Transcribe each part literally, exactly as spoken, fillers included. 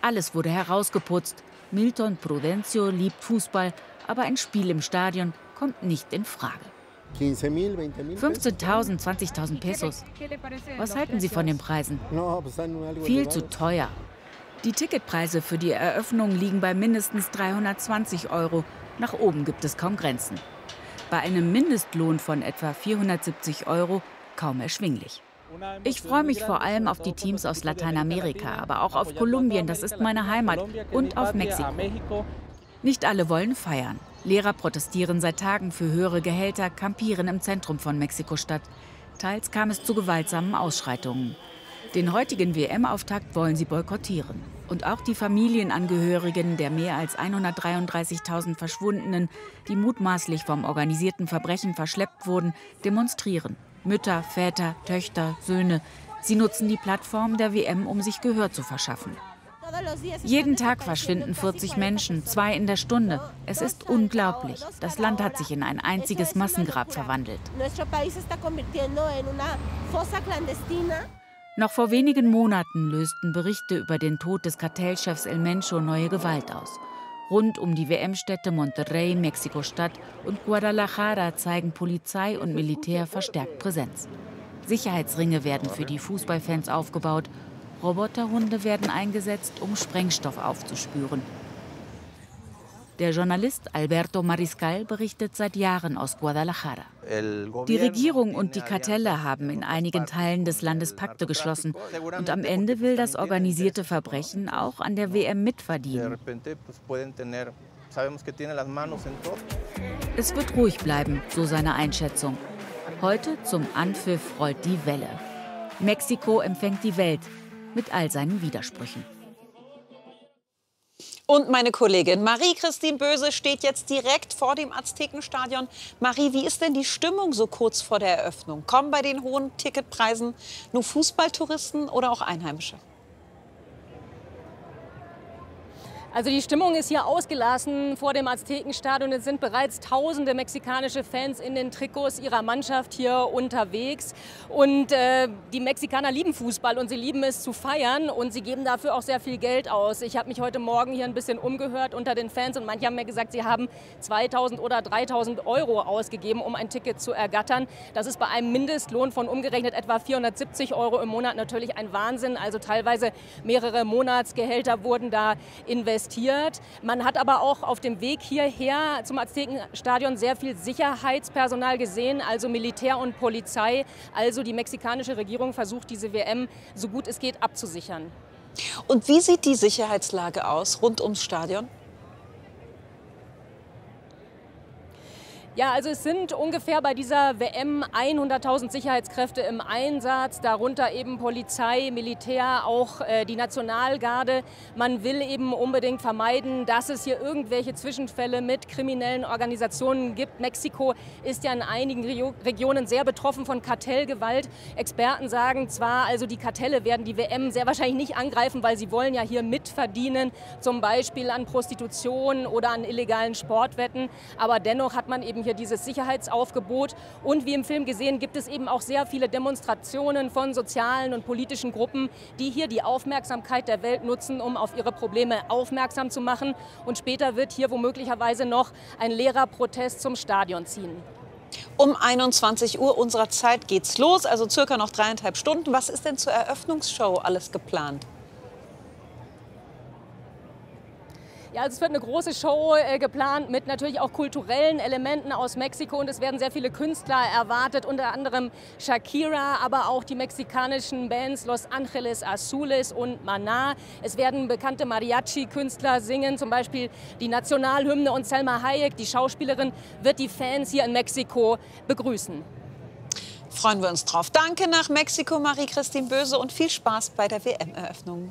Alles wurde herausgeputzt. Milton Prudencio liebt Fußball, aber ein Spiel im Stadion kommt nicht in Frage. fünfzehntausend, zwanzigtausend Pesos. Was halten Sie von den Preisen? Viel zu teuer. Die Ticketpreise für die Eröffnung liegen bei mindestens dreihundertzwanzig Euro. Nach oben gibt es kaum Grenzen. Bei einem Mindestlohn von etwa vierhundertsiebzig Euro kaum erschwinglich. Ich freue mich vor allem auf die Teams aus Lateinamerika, aber auch auf Kolumbien, das ist meine Heimat, und auf Mexiko. Nicht alle wollen feiern. Lehrer protestieren seit Tagen für höhere Gehälter, kampieren im Zentrum von Mexiko-Stadt. Teils kam es zu gewaltsamen Ausschreitungen. Den heutigen W M-Auftakt wollen sie boykottieren. Und auch die Familienangehörigen der mehr als hundertdreiunddreißigtausend Verschwundenen, die mutmaßlich vom organisierten Verbrechen verschleppt wurden, demonstrieren. Mütter, Väter, Töchter, Söhne. Sie nutzen die Plattform der W M, um sich Gehör zu verschaffen. Jeden Tag verschwinden vierzig Menschen, zwei in der Stunde. Es ist unglaublich. Das Land hat sich in ein einziges Massengrab verwandelt. Noch vor wenigen Monaten lösten Berichte über den Tod des Kartellchefs El Mencho neue Gewalt aus. Rund um die W M-Städte Monterrey, Mexiko-Stadt und Guadalajara zeigen Polizei und Militär verstärkt Präsenz. Sicherheitsringe werden für die Fußballfans aufgebaut. Roboterhunde werden eingesetzt, um Sprengstoff aufzuspüren. Der Journalist Alberto Mariscal berichtet seit Jahren aus Guadalajara. Die Regierung und die Kartelle haben in einigen Teilen des Landes Pakte geschlossen. Und am Ende will das organisierte Verbrechen auch an der W M mitverdienen. Es wird ruhig bleiben, so seine Einschätzung. Heute zum Anpfiff rollt die Welle. Mexiko empfängt die Welt mit all seinen Widersprüchen. Und meine Kollegin Marie-Christine Böse steht jetzt direkt vor dem Aztekenstadion. Marie, wie ist denn die Stimmung so kurz vor der Eröffnung? Kommen bei den hohen Ticketpreisen nur Fußballtouristen oder auch Einheimische? Also die Stimmung ist hier ausgelassen vor dem Aztekenstadion. Es sind bereits tausende mexikanische Fans in den Trikots ihrer Mannschaft hier unterwegs. Und äh, die Mexikaner lieben Fußball und sie lieben es zu feiern und sie geben dafür auch sehr viel Geld aus. Ich habe mich heute Morgen hier ein bisschen umgehört unter den Fans und manche haben mir gesagt, sie haben zweitausend oder dreitausend Euro ausgegeben, um ein Ticket zu ergattern. Das ist bei einem Mindestlohn von umgerechnet etwa vierhundertsiebzig Euro im Monat natürlich ein Wahnsinn. Also teilweise mehrere Monatsgehälter wurden da investiert. Man hat aber auch auf dem Weg hierher zum Aztekenstadion sehr viel Sicherheitspersonal gesehen, also Militär und Polizei. Also die mexikanische Regierung versucht, diese W M so gut es geht abzusichern. Und wie sieht die Sicherheitslage aus rund ums Stadion? Ja, also es sind ungefähr bei dieser W M hunderttausend Sicherheitskräfte im Einsatz, darunter eben Polizei, Militär, auch äh, die Nationalgarde. Man will eben unbedingt vermeiden, dass es hier irgendwelche Zwischenfälle mit kriminellen Organisationen gibt. Mexiko ist ja in einigen Regio- Regionen sehr betroffen von Kartellgewalt. Experten sagen zwar, also die Kartelle werden die W M sehr wahrscheinlich nicht angreifen, weil sie wollen ja hier mitverdienen, zum Beispiel an Prostitution oder an illegalen Sportwetten. Aber dennoch hat man eben hier dieses Sicherheitsaufgebot. Und wie im Film gesehen, gibt es eben auch sehr viele Demonstrationen von sozialen und politischen Gruppen, die hier die Aufmerksamkeit der Welt nutzen, um auf ihre Probleme aufmerksam zu machen. Und später wird hier womöglicherweise noch ein Lehrerprotest zum Stadion ziehen. Um einundzwanzig Uhr unserer Zeit geht's los, also circa noch dreieinhalb Stunden. Was ist denn zur Eröffnungsshow alles geplant? Ja, also es wird eine große Show äh, geplant mit natürlich auch kulturellen Elementen aus Mexiko und es werden sehr viele Künstler erwartet, unter anderem Shakira, aber auch die mexikanischen Bands Los Angeles Azules und Maná. Es werden bekannte Mariachi-Künstler singen, zum Beispiel die Nationalhymne, und Salma Hayek, die Schauspielerin, wird die Fans hier in Mexiko begrüßen. Freuen wir uns drauf. Danke nach Mexiko, Marie-Christine Böse, und viel Spaß bei der W M-Eröffnung.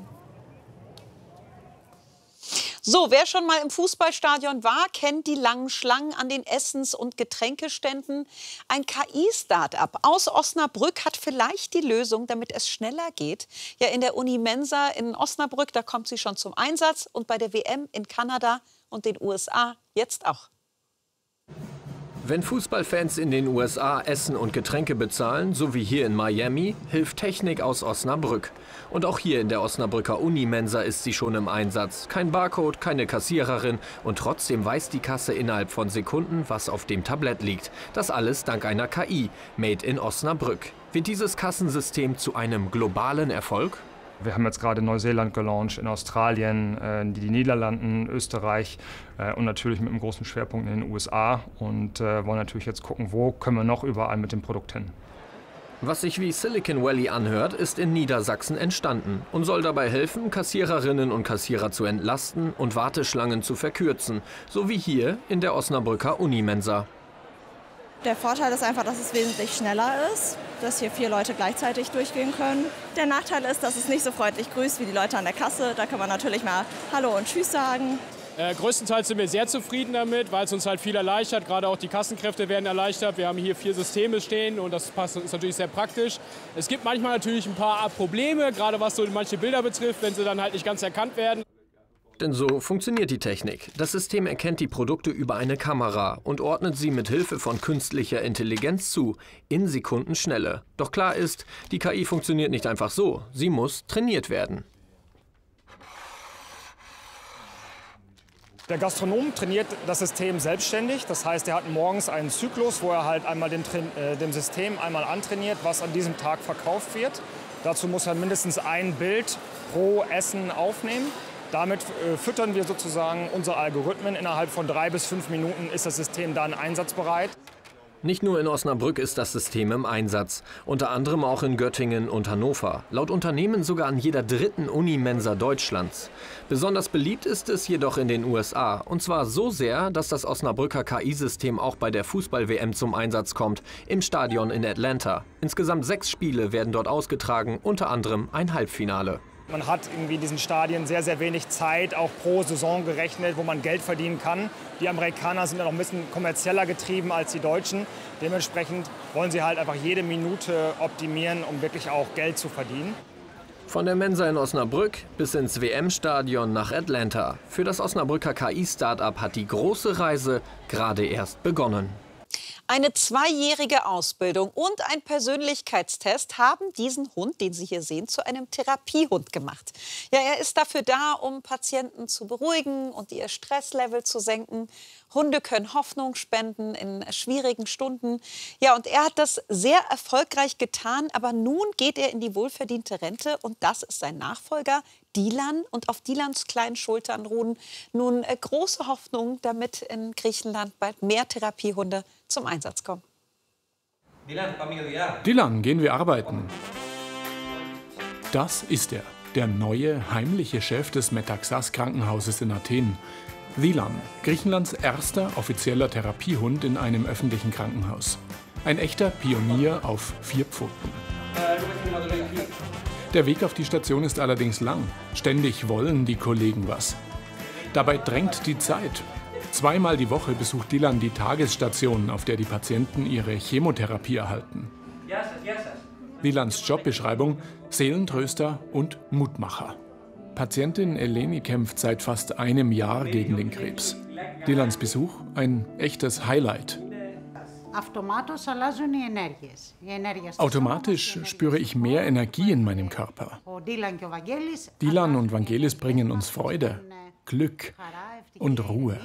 So, wer schon mal im Fußballstadion war, kennt die langen Schlangen an den Essens- und Getränkeständen. Ein K I-Start-up aus Osnabrück hat vielleicht die Lösung, damit es schneller geht. Ja, in der Uni Mensa in Osnabrück, da kommt sie schon zum Einsatz. Und bei der W M in Kanada und den U S A jetzt auch. Wenn Fußballfans in den U S A Essen und Getränke bezahlen, so wie hier in Miami, hilft Technik aus Osnabrück. Und auch hier in der Osnabrücker Unimensa ist sie schon im Einsatz. Kein Barcode, keine Kassiererin und trotzdem weiß die Kasse innerhalb von Sekunden, was auf dem Tablett liegt. Das alles dank einer K I, made in Osnabrück. Wird dieses Kassensystem zu einem globalen Erfolg? Wir haben jetzt gerade Neuseeland gelauncht, in Australien, äh, die Niederlanden, Österreich äh, und natürlich mit einem großen Schwerpunkt in den U S A und äh, wollen natürlich jetzt gucken, wo können wir noch überall mit dem Produkt hin. Was sich wie Silicon Valley anhört, ist in Niedersachsen entstanden und soll dabei helfen, Kassiererinnen und Kassierer zu entlasten und Warteschlangen zu verkürzen, so wie hier in der Osnabrücker Unimensa. Der Vorteil ist einfach, dass es wesentlich schneller ist, dass hier vier Leute gleichzeitig durchgehen können. Der Nachteil ist, dass es nicht so freundlich grüßt wie die Leute an der Kasse. Da kann man natürlich mal Hallo und Tschüss sagen. Äh, größtenteils sind wir sehr zufrieden damit, weil es uns halt viel erleichtert. Gerade auch die Kassenkräfte werden erleichtert. Wir haben hier vier Systeme stehen und das passt, ist natürlich sehr praktisch. Es gibt manchmal natürlich ein paar Probleme, gerade was so manche Bilder betrifft, wenn sie dann halt nicht ganz erkannt werden. Denn so funktioniert die Technik. Das System erkennt die Produkte über eine Kamera und ordnet sie mit Hilfe von künstlicher Intelligenz zu, in Sekundenschnelle. Doch klar ist, die K I funktioniert nicht einfach so. Sie muss trainiert werden. Der Gastronom trainiert das System selbstständig. Das heißt, er hat morgens einen Zyklus, wo er halt einmal dem, äh, dem System einmal antrainiert, was an diesem Tag verkauft wird. Dazu muss er mindestens ein Bild pro Essen aufnehmen. Damit äh, füttern wir sozusagen unsere Algorithmen. Innerhalb von drei bis fünf Minuten ist das System dann einsatzbereit. Nicht nur in Osnabrück ist das System im Einsatz, unter anderem auch in Göttingen und Hannover. Laut Unternehmen sogar an jeder dritten Unimensa Deutschlands. Besonders beliebt ist es jedoch in den U S A. Und zwar so sehr, dass das Osnabrücker K I-System auch bei der Fußball-W M zum Einsatz kommt, im Stadion in Atlanta. Insgesamt sechs Spiele werden dort ausgetragen, unter anderem ein Halbfinale. Man hat irgendwie in diesen Stadien sehr, sehr wenig Zeit, auch pro Saison gerechnet, wo man Geld verdienen kann. Die Amerikaner sind ja noch ein bisschen kommerzieller getrieben als die Deutschen. Dementsprechend wollen sie halt einfach jede Minute optimieren, um wirklich auch Geld zu verdienen. Von der Mensa in Osnabrück bis ins W M-Stadion nach Atlanta. Für das Osnabrücker K I-Start-up hat die große Reise gerade erst begonnen. Eine zweijährige Ausbildung und ein Persönlichkeitstest haben diesen Hund, den Sie hier sehen, zu einem Therapiehund gemacht. Ja, er ist dafür da, um Patienten zu beruhigen und ihr Stresslevel zu senken. Hunde können Hoffnung spenden in schwierigen Stunden. Ja, und er hat das sehr erfolgreich getan. Aber nun geht er in die wohlverdiente Rente und das ist sein Nachfolger, Dilan. Und auf Dilans kleinen Schultern ruhen nun äh, große Hoffnungen, damit in Griechenland bald mehr Therapiehunde zum Einsatz kommen. Dilan, gehen wir arbeiten. Das ist er, der neue, heimliche Chef des Metaxas Krankenhauses in Athen. Dilan, Griechenlands erster offizieller Therapiehund in einem öffentlichen Krankenhaus. Ein echter Pionier auf vier Pfoten. Der Weg auf die Station ist allerdings lang. Ständig wollen die Kollegen was. Dabei drängt die Zeit. Zweimal die Woche besucht Dilan die Tagesstation, auf der die Patienten ihre Chemotherapie erhalten. Dilans Jobbeschreibung: Seelentröster und Mutmacher. Patientin Eleni kämpft seit fast einem Jahr gegen den Krebs. Dilans Besuch ein echtes Highlight. Automatisch spüre ich mehr Energie in meinem Körper. Dilan und Vangelis bringen uns Freude, Glück und Ruhe.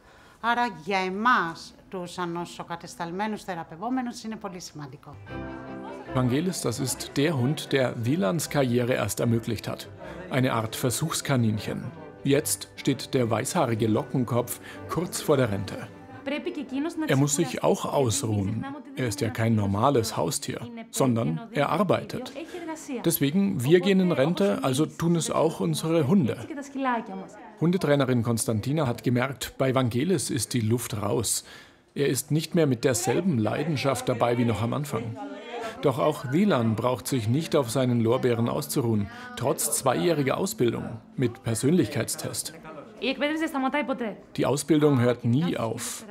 Vangelis, das ist der Hund, der Dilans Karriere erst ermöglicht hat. Eine Art Versuchskaninchen. Jetzt steht der weißhaarige Lockenkopf kurz vor der Rente. Er muss sich auch ausruhen. Er ist ja kein normales Haustier, sondern er arbeitet. Deswegen, wir gehen in Rente, also tun es auch unsere Hunde. Hundetrainerin Konstantina hat gemerkt, bei Vangelis ist die Luft raus. Er ist nicht mehr mit derselben Leidenschaft dabei wie noch am Anfang. Doch auch Dilan braucht sich nicht auf seinen Lorbeeren auszuruhen, trotz zweijähriger Ausbildung mit Persönlichkeitstest. Die Ausbildung hört nie auf.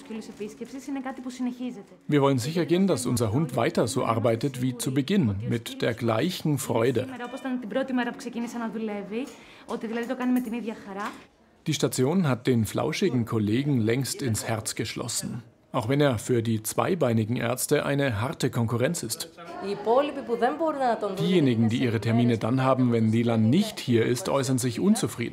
Wir wollen sicher gehen, dass unser Hund weiter so arbeitet wie zu Beginn, mit der gleichen Freude. Die Station hat den flauschigen Kollegen längst ins Herz geschlossen. Auch wenn er für die zweibeinigen Ärzte eine harte Konkurrenz ist. Diejenigen, die ihre Termine dann haben, wenn Dilan nicht hier ist, äußern sich unzufrieden.